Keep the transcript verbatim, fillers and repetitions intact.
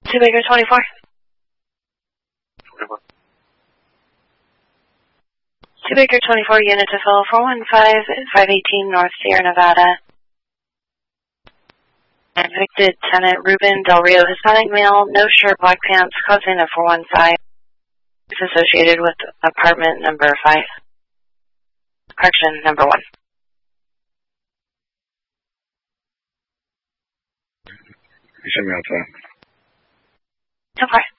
Two Baker twenty-four. Two Baker twenty-four, unit to fill four one five, five eighteen North Sierra Nevada. Evicted tenant Ruben Del Rio, Hispanic male, no shirt, black pants, cousin of four one five. Is associated with apartment number five. Correction, number one. You send me outside. So far.